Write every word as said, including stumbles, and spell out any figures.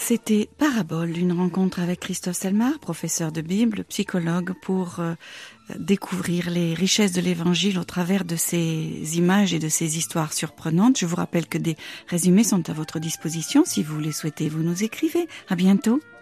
C'était Parabole, une rencontre avec Christophe Selmar, professeur de Bible, psychologue, pour euh, découvrir les richesses de l'Évangile au travers de ces images et de ces histoires surprenantes. Je vous rappelle que des résumés sont à votre disposition. Si vous les souhaitez, vous nous écrivez. À bientôt.